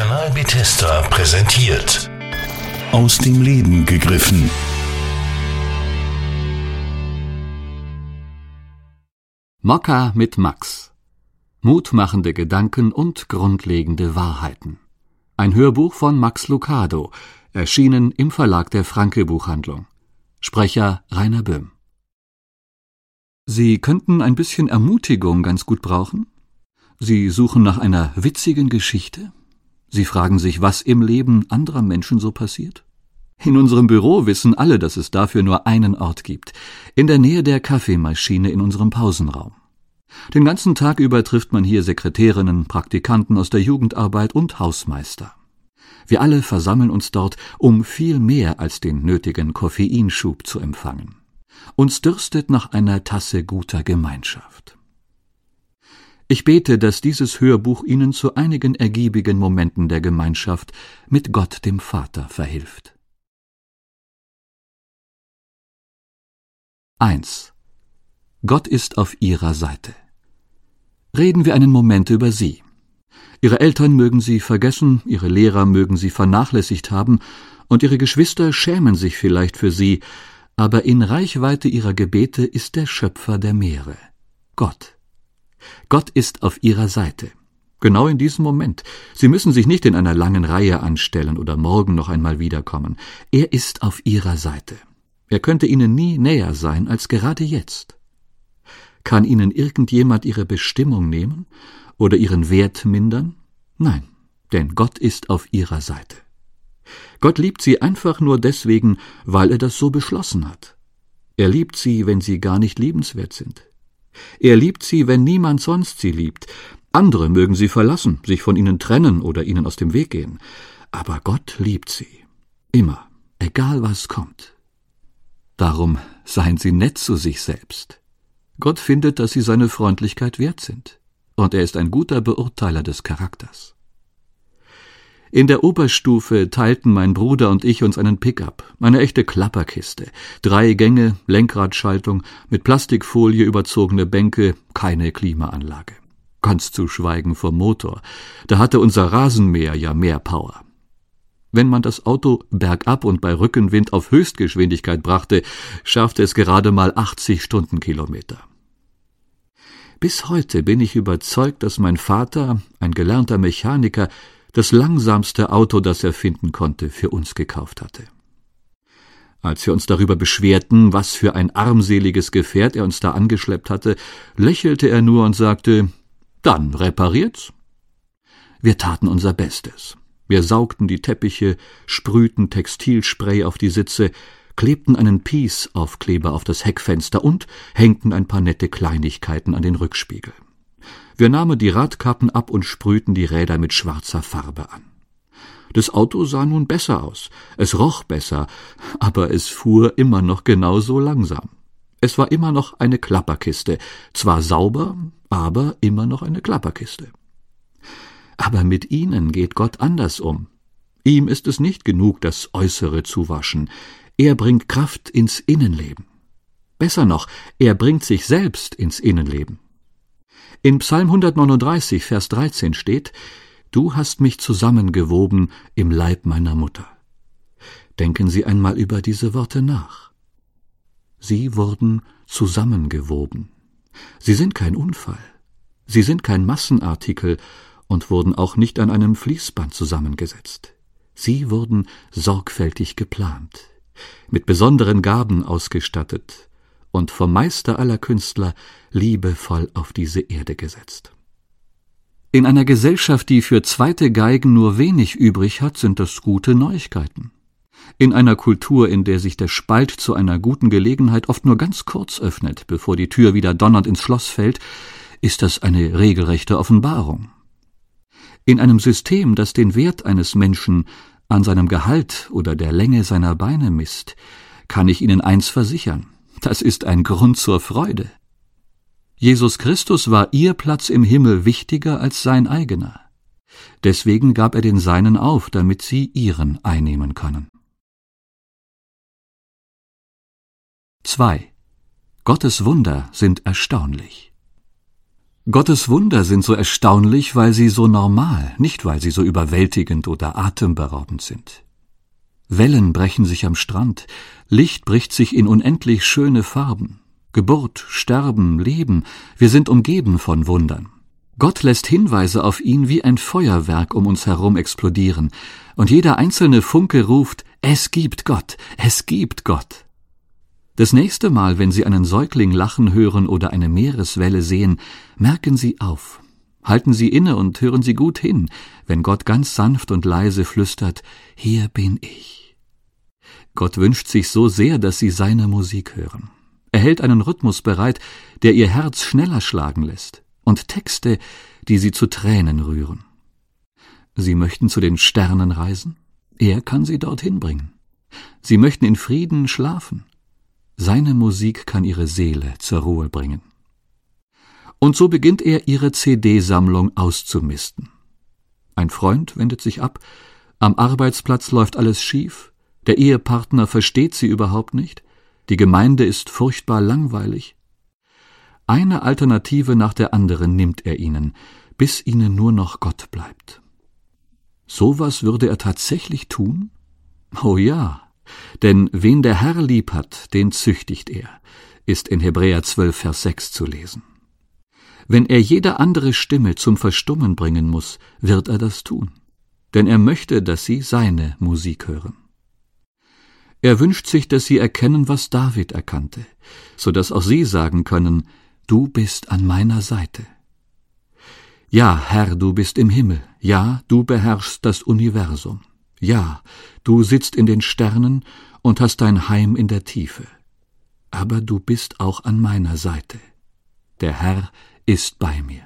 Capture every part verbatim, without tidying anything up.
Kanal Bethesda präsentiert. Aus dem Leben gegriffen. Mokka mit Max. Mutmachende Gedanken und grundlegende Wahrheiten. Ein Hörbuch von Max Lucado, erschienen im Verlag der Franke Buchhandlung. Sprecher Rainer Böhm. Sie könnten ein bisschen Ermutigung ganz gut brauchen? Sie suchen nach einer witzigen Geschichte? Sie fragen sich, was im Leben anderer Menschen so passiert? In unserem Büro wissen alle, dass es dafür nur einen Ort gibt, in der Nähe der Kaffeemaschine in unserem Pausenraum. Den ganzen Tag über trifft man hier Sekretärinnen, Praktikanten aus der Jugendarbeit und Hausmeister. Wir alle versammeln uns dort, um viel mehr als den nötigen Koffeinschub zu empfangen. Uns dürstet nach einer Tasse guter Gemeinschaft. Ich bete, dass dieses Hörbuch Ihnen zu einigen ergiebigen Momenten der Gemeinschaft mit Gott dem Vater verhilft. eins. Gott ist auf Ihrer Seite. Reden wir einen Moment über Sie. Ihre Eltern mögen Sie vergessen, Ihre Lehrer mögen Sie vernachlässigt haben und Ihre Geschwister schämen sich vielleicht für Sie, aber in Reichweite Ihrer Gebete ist der Schöpfer der Meere, Gott. Gott ist auf Ihrer Seite. Genau in diesem Moment. Sie müssen sich nicht in einer langen Reihe anstellen oder morgen noch einmal wiederkommen. Er ist auf Ihrer Seite. Er könnte Ihnen nie näher sein als gerade jetzt. Kann Ihnen irgendjemand Ihre Bestimmung nehmen oder Ihren Wert mindern? Nein, denn Gott ist auf Ihrer Seite. Gott liebt Sie einfach nur deswegen, weil er das so beschlossen hat. Er liebt Sie, wenn Sie gar nicht liebenswert sind. Er liebt Sie, wenn niemand sonst Sie liebt. Andere mögen Sie verlassen, sich von Ihnen trennen oder Ihnen aus dem Weg gehen. Aber Gott liebt Sie. Immer, egal was kommt. Darum seien Sie nett zu sich selbst. Gott findet, dass Sie seine Freundlichkeit wert sind. Und er ist ein guter Beurteiler des Charakters. In der Oberstufe teilten mein Bruder und ich uns einen Pickup, eine echte Klapperkiste. Drei Gänge, Lenkradschaltung, mit Plastikfolie überzogene Bänke, keine Klimaanlage. Ganz zu schweigen vom Motor. Da hatte unser Rasenmäher ja mehr Power. Wenn man das Auto bergab und bei Rückenwind auf Höchstgeschwindigkeit brachte, schaffte es gerade mal achtzig Stundenkilometer. Bis heute bin ich überzeugt, dass mein Vater, ein gelernter Mechaniker, das langsamste Auto, das er finden konnte, für uns gekauft hatte. Als wir uns darüber beschwerten, was für ein armseliges Gefährt er uns da angeschleppt hatte, lächelte er nur und sagte, »Dann repariert's.« Wir taten unser Bestes. Wir saugten die Teppiche, sprühten Textilspray auf die Sitze, klebten einen Peace-Aufkleber auf das Heckfenster und hängten ein paar nette Kleinigkeiten an den Rückspiegel. Wir nahmen die Radkappen ab und sprühten die Räder mit schwarzer Farbe an. Das Auto sah nun besser aus, es roch besser, aber es fuhr immer noch genauso langsam. Es war immer noch eine Klapperkiste, zwar sauber, aber immer noch eine Klapperkiste. Aber mit ihnen geht Gott anders um. Ihm ist es nicht genug, das Äußere zu waschen. Er bringt Kraft ins Innenleben. Besser noch, er bringt sich selbst ins Innenleben. In Psalm hundertneununddreißig, Vers dreizehn steht, »Du hast mich zusammengewoben im Leib meiner Mutter.« Denken Sie einmal über diese Worte nach. Sie wurden zusammengewoben. Sie sind kein Unfall. Sie sind kein Massenartikel und wurden auch nicht an einem Fließband zusammengesetzt. Sie wurden sorgfältig geplant, mit besonderen Gaben ausgestattet und vom Meister aller Künstler liebevoll auf diese Erde gesetzt. In einer Gesellschaft, die für zweite Geigen nur wenig übrig hat, sind das gute Neuigkeiten. In einer Kultur, in der sich der Spalt zu einer guten Gelegenheit oft nur ganz kurz öffnet, bevor die Tür wieder donnernd ins Schloss fällt, ist das eine regelrechte Offenbarung. In einem System, das den Wert eines Menschen an seinem Gehalt oder der Länge seiner Beine misst, kann ich Ihnen eins versichern: Das ist ein Grund zur Freude. Jesus Christus war Ihr Platz im Himmel wichtiger als sein eigener. Deswegen gab er den Seinen auf, damit Sie Ihren einnehmen können. zwei. Gottes Wunder sind erstaunlich. Gottes Wunder sind so erstaunlich, weil sie so normal, nicht weil sie so überwältigend oder atemberaubend sind. Wellen brechen sich am Strand, Licht bricht sich in unendlich schöne Farben. Geburt, Sterben, Leben, wir sind umgeben von Wundern. Gott lässt Hinweise auf ihn wie ein Feuerwerk um uns herum explodieren, und jeder einzelne Funke ruft, es gibt Gott, es gibt Gott. Das nächste Mal, wenn Sie einen Säugling lachen hören oder eine Meereswelle sehen, merken Sie auf. Halten Sie inne und hören Sie gut hin, wenn Gott ganz sanft und leise flüstert, hier bin ich. Gott wünscht sich so sehr, dass Sie seine Musik hören. Er hält einen Rhythmus bereit, der Ihr Herz schneller schlagen lässt, und Texte, die Sie zu Tränen rühren. Sie möchten zu den Sternen reisen? Er kann Sie dorthin bringen. Sie möchten in Frieden schlafen? Seine Musik kann Ihre Seele zur Ruhe bringen. Und so beginnt er, Ihre C D-Sammlung auszumisten. Ein Freund wendet sich ab, am Arbeitsplatz läuft alles schief, der Ehepartner versteht Sie überhaupt nicht, die Gemeinde ist furchtbar langweilig. Eine Alternative nach der anderen nimmt er Ihnen, bis Ihnen nur noch Gott bleibt. So was würde er tatsächlich tun? Oh ja, denn wen der Herr lieb hat, den züchtigt er, ist in Hebräer zwölf, Vers sechs zu lesen. Wenn er jede andere Stimme zum Verstummen bringen muss, wird er das tun, denn er möchte, dass Sie seine Musik hören. Er wünscht sich, dass Sie erkennen, was David erkannte, so dass auch Sie sagen können, du bist an meiner Seite. Ja, Herr, du bist im Himmel, ja, du beherrschst das Universum, ja, du sitzt in den Sternen und hast dein Heim in der Tiefe. Aber du bist auch an meiner Seite. Der Herr ist bei mir.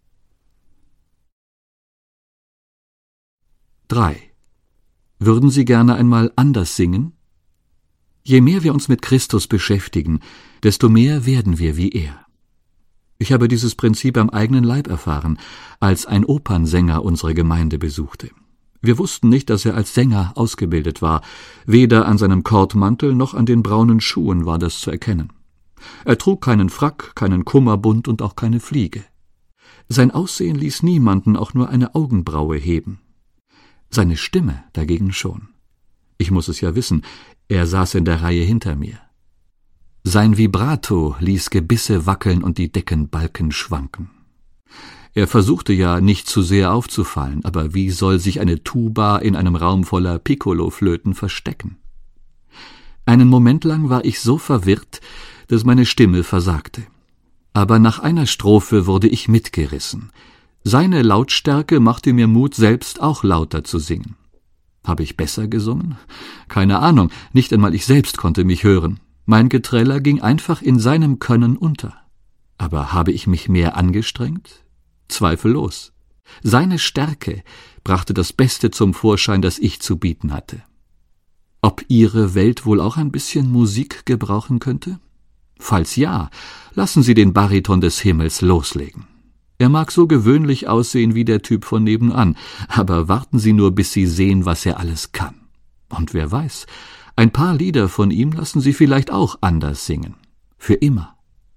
drei. Würden Sie gerne einmal anders singen? Je mehr wir uns mit Christus beschäftigen, desto mehr werden wir wie er. Ich habe dieses Prinzip am eigenen Leib erfahren, als ein Opernsänger unsere Gemeinde besuchte. Wir wussten nicht, dass er als Sänger ausgebildet war. Weder an seinem Kordmantel noch an den braunen Schuhen war das zu erkennen. Er trug keinen Frack, keinen Kummerbund und auch keine Fliege. Sein Aussehen ließ niemanden auch nur eine Augenbraue heben. Seine Stimme dagegen schon. Ich muss es ja wissen, er saß in der Reihe hinter mir. Sein Vibrato ließ Gebisse wackeln und die Deckenbalken schwanken. Er versuchte ja nicht zu sehr aufzufallen, aber wie soll sich eine Tuba in einem Raum voller Piccolo-Flöten verstecken? Einen Moment lang war ich so verwirrt, dass meine Stimme versagte. Aber nach einer Strophe wurde ich mitgerissen. Seine Lautstärke machte mir Mut, selbst auch lauter zu singen. Habe ich besser gesungen? Keine Ahnung, nicht einmal ich selbst konnte mich hören. Mein Geträller ging einfach in seinem Können unter. Aber habe ich mich mehr angestrengt? Zweifellos. Seine Stärke brachte das Beste zum Vorschein, das ich zu bieten hatte. Ob Ihre Welt wohl auch ein bisschen Musik gebrauchen könnte? Falls ja, lassen Sie den Bariton des Himmels loslegen. Er mag so gewöhnlich aussehen wie der Typ von nebenan, aber warten Sie nur, bis Sie sehen, was er alles kann. Und wer weiß, ein paar Lieder von ihm lassen Sie vielleicht auch anders singen. Für immer.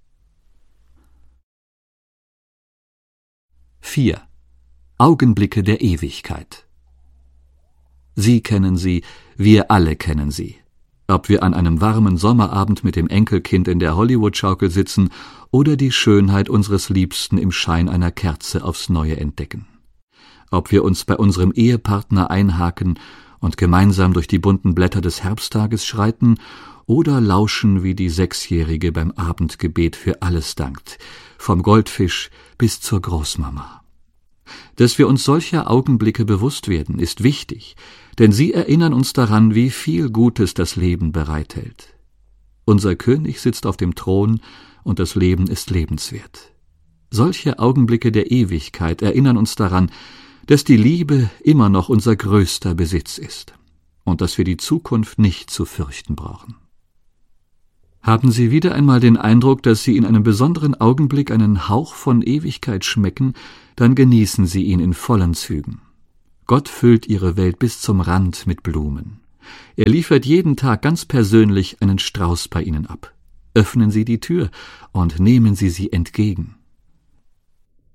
vier. Augenblicke der Ewigkeit. Sie kennen sie, wir alle kennen sie. Ob wir an einem warmen Sommerabend mit dem Enkelkind in der Hollywood-Schaukel sitzen oder die Schönheit unseres Liebsten im Schein einer Kerze aufs Neue entdecken. Ob wir uns bei unserem Ehepartner einhaken und gemeinsam durch die bunten Blätter des Herbsttages schreiten oder lauschen, wie die Sechsjährige beim Abendgebet für alles dankt, vom Goldfisch bis zur Großmama. Dass wir uns solcher Augenblicke bewusst werden, ist wichtig, denn sie erinnern uns daran, wie viel Gutes das Leben bereithält. Unser König sitzt auf dem Thron und das Leben ist lebenswert. Solche Augenblicke der Ewigkeit erinnern uns daran, dass die Liebe immer noch unser größter Besitz ist und dass wir die Zukunft nicht zu fürchten brauchen. Haben Sie wieder einmal den Eindruck, dass Sie in einem besonderen Augenblick einen Hauch von Ewigkeit schmecken, dann genießen Sie ihn in vollen Zügen. Gott füllt Ihre Welt bis zum Rand mit Blumen. Er liefert jeden Tag ganz persönlich einen Strauß bei Ihnen ab. Öffnen Sie die Tür und nehmen Sie sie entgegen.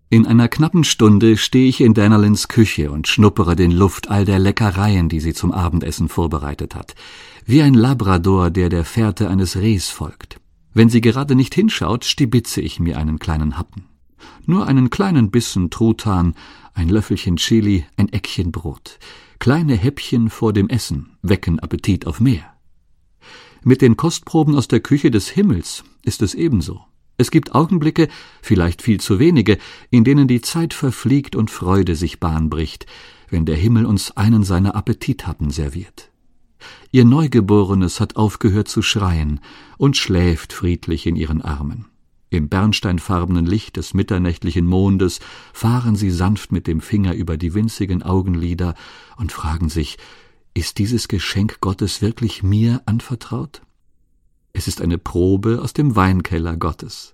In einer knappen Stunde stehe ich in Danelins Küche und schnuppere den Luft all der Leckereien, die sie zum Abendessen vorbereitet hat, wie ein Labrador, der der Fährte eines Rehs folgt. Wenn sie gerade nicht hinschaut, stibitze ich mir einen kleinen Happen. Nur einen kleinen Bissen Truthahn, ein Löffelchen Chili, ein Eckchen Brot. Kleine Häppchen vor dem Essen wecken Appetit auf mehr. Mit den Kostproben aus der Küche des Himmels ist es ebenso. Es gibt Augenblicke, vielleicht viel zu wenige, in denen die Zeit verfliegt und Freude sich Bahn bricht, wenn der Himmel uns einen seiner Appetithappen serviert. Ihr Neugeborenes hat aufgehört zu schreien und schläft friedlich in ihren Armen. Im bernsteinfarbenen Licht des mitternächtlichen Mondes fahren sie sanft mit dem Finger über die winzigen Augenlider und fragen sich, ist dieses Geschenk Gottes wirklich mir anvertraut? Es ist eine Probe aus dem Weinkeller Gottes.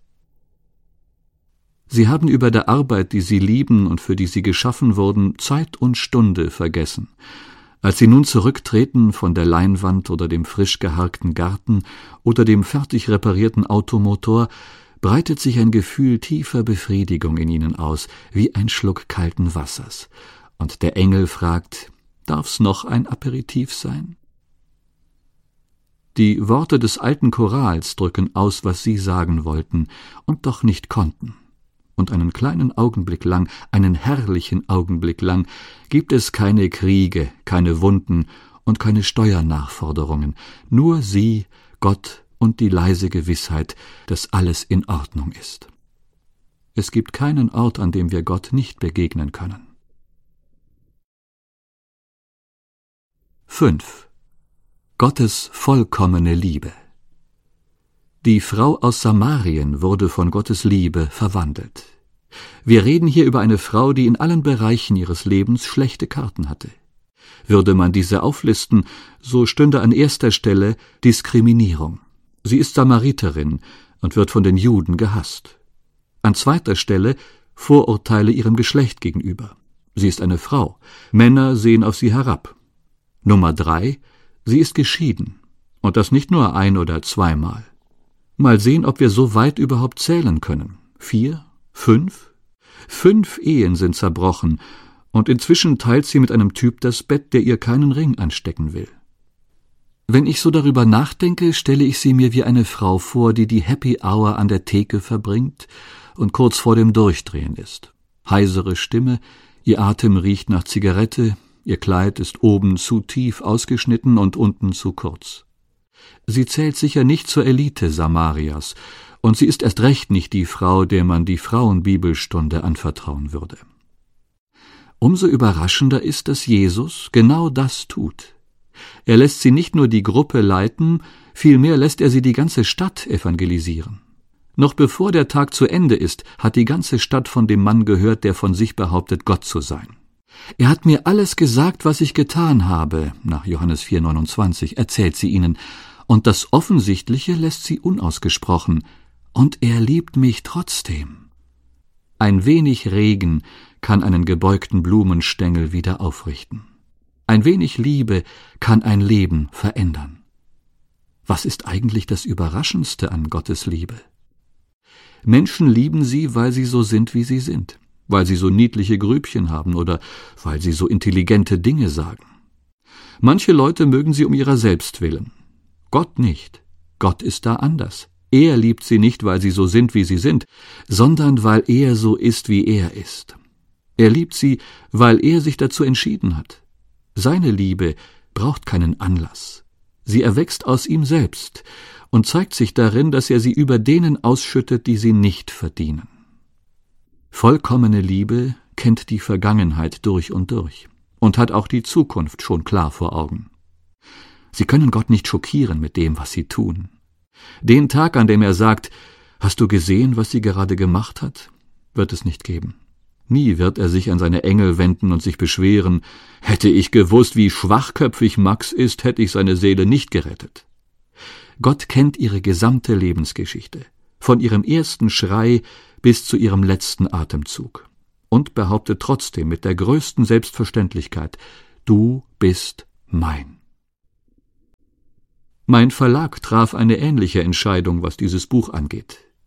Sie haben über der Arbeit, die sie lieben und für die sie geschaffen wurden, Zeit und Stunde vergessen. Als sie nun zurücktreten von der Leinwand oder dem frisch geharkten Garten oder dem fertig reparierten Automotor, breitet sich ein Gefühl tiefer Befriedigung in ihnen aus, wie ein Schluck kalten Wassers. Und der Engel fragt, darf's noch ein Aperitif sein? Die Worte des alten Chorals drücken aus, was sie sagen wollten und doch nicht konnten. Und einen kleinen Augenblick lang, einen herrlichen Augenblick lang, gibt es keine Kriege, keine Wunden und keine Steuernachforderungen, nur sie, Gott und die leise Gewissheit, dass alles in Ordnung ist. Es gibt keinen Ort, an dem wir Gott nicht begegnen können. fünf. Gottes vollkommene Liebe. Die Frau aus Samarien wurde von Gottes Liebe verwandelt. Wir reden hier über eine Frau, die in allen Bereichen ihres Lebens schlechte Karten hatte. Würde man diese auflisten, so stünde an erster Stelle Diskriminierung. Sie ist Samariterin und wird von den Juden gehasst. An zweiter Stelle Vorurteile ihrem Geschlecht gegenüber. Sie ist eine Frau. Männer sehen auf sie herab. Nummer drei, sie ist geschieden. Und das nicht nur ein- oder zweimal. Mal sehen, ob wir so weit überhaupt zählen können. Vier? Fünf? Fünf Ehen sind zerbrochen, und inzwischen teilt sie mit einem Typ das Bett, der ihr keinen Ring anstecken will. Wenn ich so darüber nachdenke, stelle ich sie mir wie eine Frau vor, die die Happy Hour an der Theke verbringt und kurz vor dem Durchdrehen ist. Heisere Stimme, ihr Atem riecht nach Zigarette, ihr Kleid ist oben zu tief ausgeschnitten und unten zu kurz. Sie zählt sicher nicht zur Elite Samarias, und sie ist erst recht nicht die Frau, der man die Frauenbibelstunde anvertrauen würde. Umso überraschender ist, dass Jesus genau das tut. Er lässt sie nicht nur die Gruppe leiten, vielmehr lässt er sie die ganze Stadt evangelisieren. Noch bevor der Tag zu Ende ist, hat die ganze Stadt von dem Mann gehört, der von sich behauptet, Gott zu sein. Er hat mir alles gesagt, was ich getan habe, nach Johannes vier neunundzwanzig, erzählt sie ihnen, und das Offensichtliche lässt sie unausgesprochen, und er liebt mich trotzdem. Ein wenig Regen kann einen gebeugten Blumenstängel wieder aufrichten. Ein wenig Liebe kann ein Leben verändern. Was ist eigentlich das Überraschendste an Gottes Liebe? Menschen lieben sie, weil sie so sind, wie sie sind, weil sie so niedliche Grübchen haben oder weil sie so intelligente Dinge sagen. Manche Leute mögen sie um ihrer selbst willen. Gott nicht. Gott ist da anders. Er liebt sie nicht, weil sie so sind, wie sie sind, sondern weil er so ist, wie er ist. Er liebt sie, weil er sich dazu entschieden hat. Seine Liebe braucht keinen Anlass. Sie erwächst aus ihm selbst und zeigt sich darin, dass er sie über denen ausschüttet, die sie nicht verdienen. Vollkommene Liebe kennt die Vergangenheit durch und durch und hat auch die Zukunft schon klar vor Augen. Sie können Gott nicht schockieren mit dem, was sie tun. Den Tag, an dem er sagt, »Hast du gesehen, was sie gerade gemacht hat?«, wird es nicht geben. Nie wird er sich an seine Engel wenden und sich beschweren, »Hätte ich gewusst, wie schwachköpfig Max ist, hätte ich seine Seele nicht gerettet.« Gott kennt ihre gesamte Lebensgeschichte, von ihrem ersten Schrei bis zu ihrem letzten Atemzug, und behauptet trotzdem mit der größten Selbstverständlichkeit, »Du bist mein.« Mein Verlag traf eine ähnliche Entscheidung, was dieses Buch angeht.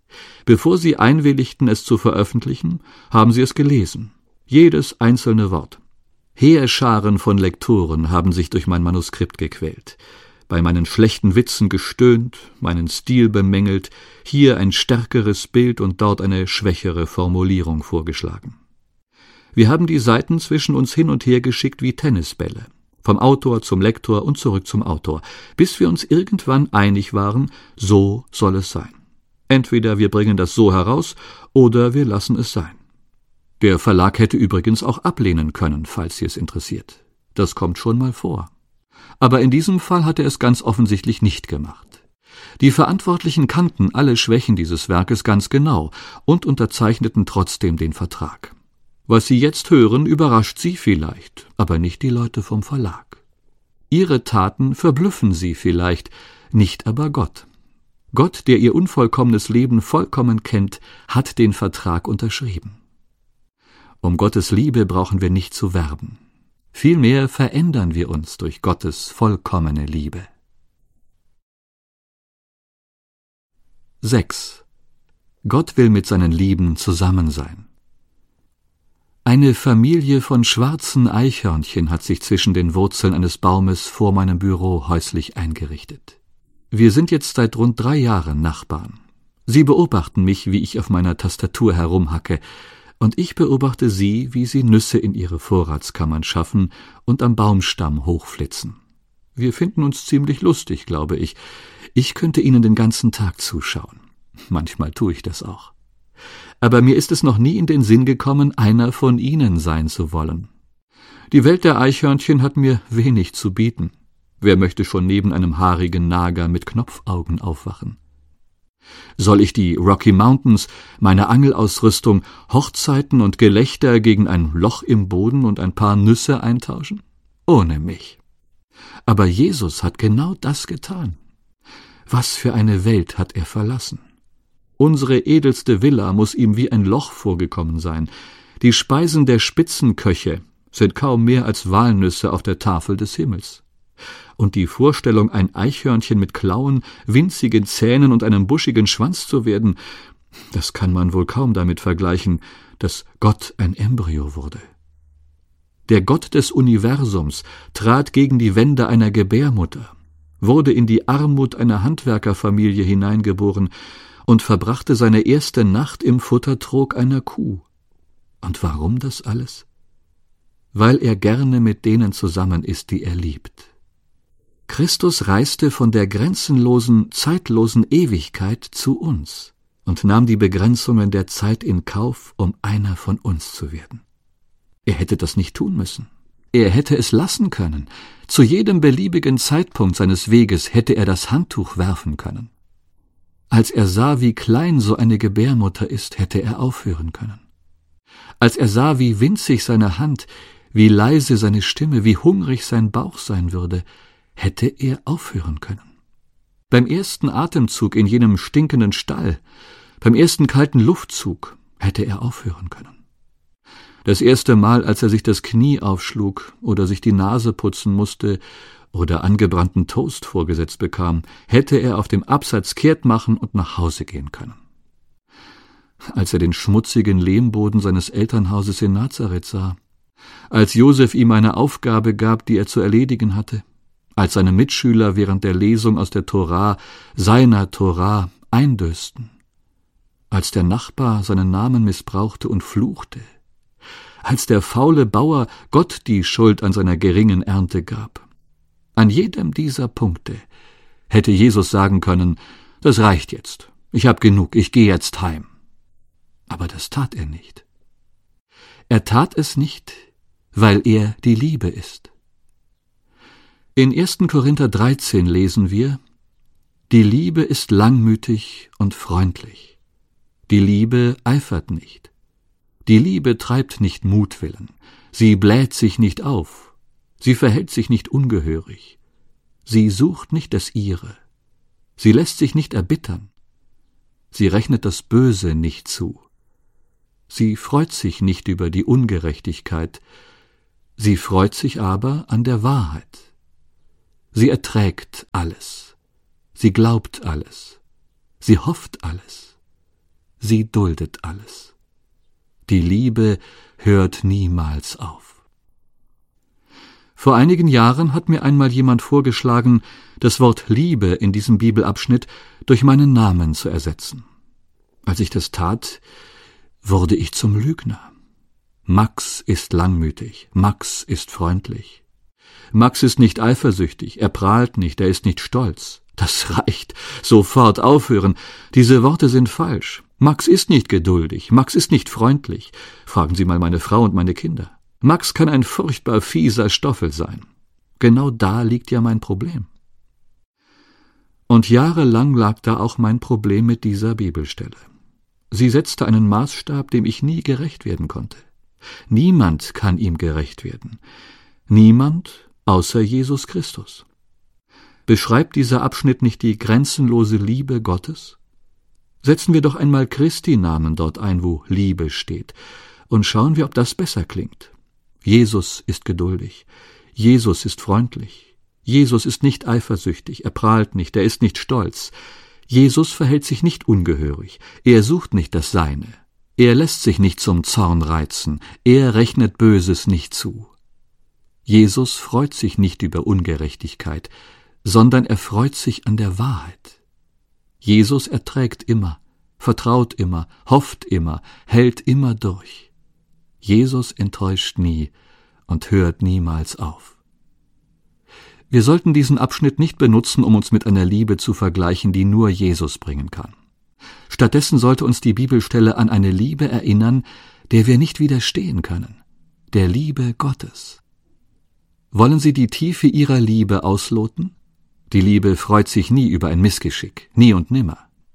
Bevor sie einwilligten, es zu veröffentlichen, haben sie es gelesen, jedes einzelne Wort. Heerscharen von Lektoren haben sich durch mein Manuskript gequält, bei meinen schlechten Witzen gestöhnt, meinen Stil bemängelt, hier ein stärkeres Bild und dort eine schwächere Formulierung vorgeschlagen. Wir haben die Seiten zwischen uns hin und her geschickt wie Tennisbälle, vom Autor zum Lektor und zurück zum Autor, bis wir uns irgendwann einig waren, so soll es sein. Entweder wir bringen das so heraus, oder wir lassen es sein. Der Verlag hätte übrigens auch ablehnen können, falls Sie es interessiert. Das kommt schon mal vor. Aber in diesem Fall hat er es ganz offensichtlich nicht gemacht. Die Verantwortlichen kannten alle Schwächen dieses Werkes ganz genau und unterzeichneten trotzdem den Vertrag. Was Sie jetzt hören, überrascht Sie vielleicht, aber nicht die Leute vom Verlag. Ihre Taten verblüffen Sie vielleicht, nicht aber Gott. Gott, der Ihr unvollkommenes Leben vollkommen kennt, hat den Vertrag unterschrieben. Um Gottes Liebe brauchen wir nicht zu werben. Vielmehr verändern wir uns durch Gottes vollkommene Liebe. sechs. Gott will mit seinen Lieben zusammen sein. Eine Familie von schwarzen Eichhörnchen hat sich zwischen den Wurzeln eines Baumes vor meinem Büro häuslich eingerichtet. Wir sind jetzt seit rund drei Jahren Nachbarn. Sie beobachten mich, wie ich auf meiner Tastatur herumhacke, und ich beobachte sie, wie sie Nüsse in ihre Vorratskammern schaffen und am Baumstamm hochflitzen. Wir finden uns ziemlich lustig, glaube ich. Ich könnte ihnen den ganzen Tag zuschauen. Manchmal tue ich das auch. Aber mir ist es noch nie in den Sinn gekommen, einer von ihnen sein zu wollen. Die Welt der Eichhörnchen hat mir wenig zu bieten. Wer möchte schon neben einem haarigen Nager mit Knopfaugen aufwachen? Soll ich die Rocky Mountains, meine Angelausrüstung, Hochzeiten und Gelächter gegen ein Loch im Boden und ein paar Nüsse eintauschen? Ohne mich. Aber Jesus hat genau das getan. Was für eine Welt hat er verlassen? Unsere edelste Villa muss ihm wie ein Loch vorgekommen sein. Die Speisen der Spitzenköche sind kaum mehr als Walnüsse auf der Tafel des Himmels. Und die Vorstellung, ein Eichhörnchen mit Klauen, winzigen Zähnen und einem buschigen Schwanz zu werden, das kann man wohl kaum damit vergleichen, dass Gott ein Embryo wurde. Der Gott des Universums trat gegen die Wände einer Gebärmutter, wurde in die Armut einer Handwerkerfamilie hineingeboren und verbrachte seine erste Nacht im Futtertrog einer Kuh. Und warum das alles? Weil er gerne mit denen zusammen ist, die er liebt. Christus reiste von der grenzenlosen, zeitlosen Ewigkeit zu uns und nahm die Begrenzungen der Zeit in Kauf, um einer von uns zu werden. Er hätte das nicht tun müssen. Er hätte es lassen können. Zu jedem beliebigen Zeitpunkt seines Weges hätte er das Handtuch werfen können. Als er sah, wie klein so eine Gebärmutter ist, hätte er aufhören können. Als er sah, wie winzig seine Hand, wie leise seine Stimme, wie hungrig sein Bauch sein würde, hätte er aufhören können. Beim ersten Atemzug in jenem stinkenden Stall, beim ersten kalten Luftzug, hätte er aufhören können. Das erste Mal, als er sich das Knie aufschlug oder sich die Nase putzen musste oder angebrannten Toast vorgesetzt bekam, hätte er auf dem Absatz kehrt machen und nach Hause gehen können. Als er den schmutzigen Lehmboden seines Elternhauses in Nazareth sah, als Josef ihm eine Aufgabe gab, die er zu erledigen hatte, als seine Mitschüler während der Lesung aus der Tora, seiner Tora, eindösten, als der Nachbar seinen Namen missbrauchte und fluchte, als der faule Bauer Gott die Schuld an seiner geringen Ernte gab. An jedem dieser Punkte hätte Jesus sagen können, das reicht jetzt, ich hab genug, ich gehe jetzt heim. Aber das tat er nicht. Er tat es nicht, weil er die Liebe ist. In ersten Korinther dreizehn lesen wir, die Liebe ist langmütig und freundlich. Die Liebe eifert nicht. Die Liebe treibt nicht Mutwillen. Sie bläht sich nicht auf. Sie verhält sich nicht ungehörig. Sie sucht nicht das Ihre. Sie lässt sich nicht erbittern. Sie rechnet das Böse nicht zu. Sie freut sich nicht über die Ungerechtigkeit. Sie freut sich aber an der Wahrheit. Sie erträgt alles. Sie glaubt alles. Sie hofft alles. Sie duldet alles. Die Liebe hört niemals auf. Vor einigen Jahren hat mir einmal jemand vorgeschlagen, das Wort Liebe in diesem Bibelabschnitt durch meinen Namen zu ersetzen. Als ich das tat, wurde ich zum Lügner. Max ist langmütig, Max ist freundlich. Max ist nicht eifersüchtig, er prahlt nicht, er ist nicht stolz. Das reicht. Sofort aufhören. Diese Worte sind falsch. Max ist nicht geduldig, Max ist nicht freundlich. Fragen Sie mal meine Frau und meine Kinder. Max kann ein furchtbar fieser Stoffel sein. Genau da liegt ja mein Problem. Und jahrelang lag da auch mein Problem mit dieser Bibelstelle. Sie setzte einen Maßstab, dem ich nie gerecht werden konnte. Niemand kann ihm gerecht werden. Niemand außer Jesus Christus. Beschreibt dieser Abschnitt nicht die grenzenlose Liebe Gottes? Setzen wir doch einmal Christi Namen dort ein, wo Liebe steht, und schauen wir, ob das besser klingt. Jesus ist geduldig, Jesus ist freundlich, Jesus ist nicht eifersüchtig, er prahlt nicht, er ist nicht stolz. Jesus verhält sich nicht ungehörig, er sucht nicht das Seine, er lässt sich nicht zum Zorn reizen, er rechnet Böses nicht zu. Jesus freut sich nicht über Ungerechtigkeit, sondern er freut sich an der Wahrheit. Jesus erträgt immer, vertraut immer, hofft immer, hält immer durch. Jesus enttäuscht nie und hört niemals auf. Wir sollten diesen Abschnitt nicht benutzen, um uns mit einer Liebe zu vergleichen, die nur Jesus bringen kann. Stattdessen sollte uns die Bibelstelle an eine Liebe erinnern, der wir nicht widerstehen können, der Liebe Gottes. Wollen Sie die Tiefe ihrer Liebe ausloten? Die Liebe freut sich nie über ein Missgeschick, nie und nimmer.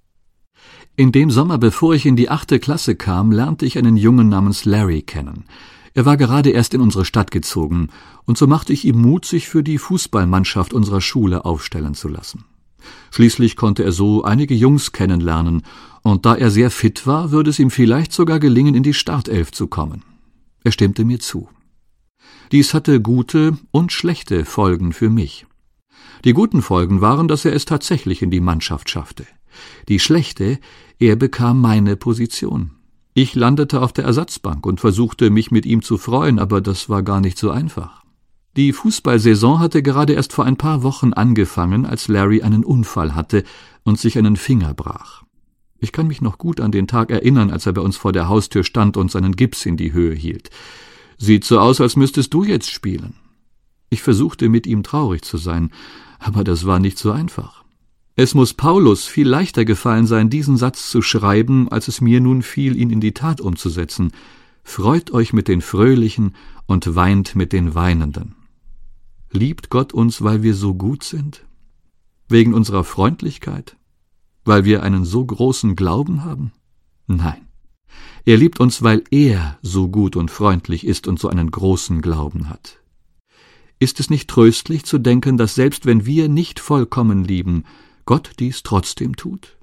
In dem Sommer, bevor ich in die achte Klasse kam, lernte ich einen Jungen namens Larry kennen. Er war gerade erst in unsere Stadt gezogen, und so machte ich ihm Mut, sich für die Fußballmannschaft unserer Schule aufstellen zu lassen. Schließlich konnte er so einige Jungs kennenlernen, und da er sehr fit war, würde es ihm vielleicht sogar gelingen, in die Startelf zu kommen. Er stimmte mir zu. Dies hatte gute und schlechte Folgen für mich. Die guten Folgen waren, dass er es tatsächlich in die Mannschaft schaffte. Die schlechte, er bekam meine Position. Ich landete auf der Ersatzbank und versuchte, mich mit ihm zu freuen, aber das war gar nicht so einfach. Die Fußballsaison hatte gerade erst vor ein paar Wochen angefangen, als Larry einen Unfall hatte und sich einen Finger brach. Ich kann mich noch gut an den Tag erinnern, als er bei uns vor der Haustür stand und seinen Gips in die Höhe hielt. »Sieht so aus, als müsstest du jetzt spielen.« Ich versuchte, mit ihm traurig zu sein, aber das war nicht so einfach. Es muss Paulus viel leichter gefallen sein, diesen Satz zu schreiben, als es mir nun fiel, ihn in die Tat umzusetzen. »Freut euch mit den Fröhlichen und weint mit den Weinenden.« Liebt Gott uns, weil wir so gut sind? Wegen unserer Freundlichkeit? Weil wir einen so großen Glauben haben? Nein. Er liebt uns, weil er so gut und freundlich ist und so einen großen Glauben hat. Ist es nicht tröstlich zu denken, dass selbst wenn wir nicht vollkommen lieben, Gott dies trotzdem tut?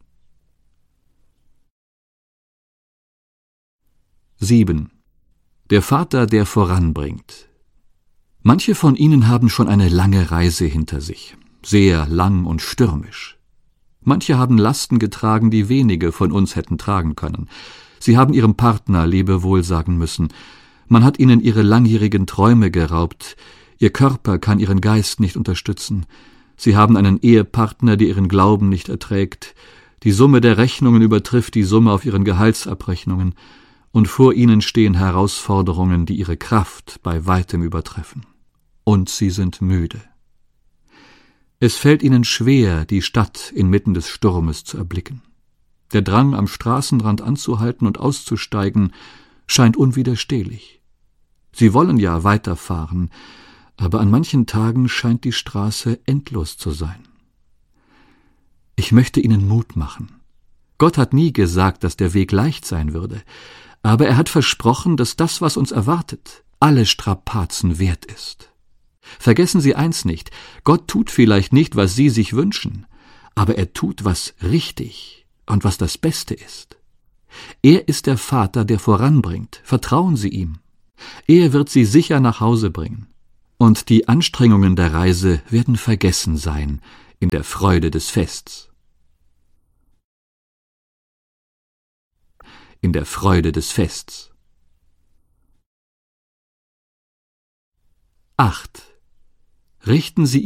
sieben. Der Vater, der voranbringt. Manche von Ihnen haben schon eine lange Reise hinter sich, sehr lang und stürmisch. Manche haben Lasten getragen, die wenige von uns hätten tragen können. Sie haben ihrem Partner Lebewohl sagen müssen. Man hat ihnen ihre langjährigen Träume geraubt. Ihr Körper kann ihren Geist nicht unterstützen. Sie haben einen Ehepartner, der ihren Glauben nicht erträgt. Die Summe der Rechnungen übertrifft die Summe auf ihren Gehaltsabrechnungen. Und vor ihnen stehen Herausforderungen, die ihre Kraft bei weitem übertreffen. Und sie sind müde. Es fällt ihnen schwer, die Stadt inmitten des Sturmes zu erblicken. Der Drang, am Straßenrand anzuhalten und auszusteigen, scheint unwiderstehlich. Sie wollen ja weiterfahren, aber an manchen Tagen scheint die Straße endlos zu sein. Ich möchte Ihnen Mut machen. Gott hat nie gesagt, dass der Weg leicht sein würde, aber er hat versprochen, dass das, was uns erwartet, alle Strapazen wert ist. Vergessen Sie eins nicht, Gott tut vielleicht nicht, was Sie sich wünschen, aber er tut, was richtig und was das Beste ist. Er ist der Vater, der voranbringt. Vertrauen Sie ihm. Er wird Sie sicher nach Hause bringen. Und die Anstrengungen der Reise werden vergessen sein in der Freude des Fests. in der Freude des Fests. acht. Richten Sie